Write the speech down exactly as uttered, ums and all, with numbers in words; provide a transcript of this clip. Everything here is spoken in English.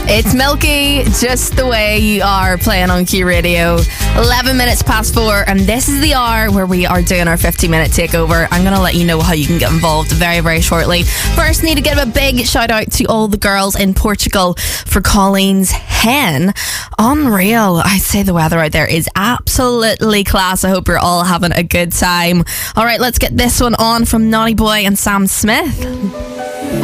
It's Milky, Just the Way You Are, playing on Q Radio. eleven minutes past four, and this is the hour where we are doing our fifty minute takeover. I'm going to let you know how you can get involved very, very shortly. First, need to give a big shout out to all the girls in Portugal for Colleen's hen. Unreal. I'd say the weather out there is absolutely class. I hope you're all having a good time. All right, let's get this one on from Naughty Boy and Sam Smith.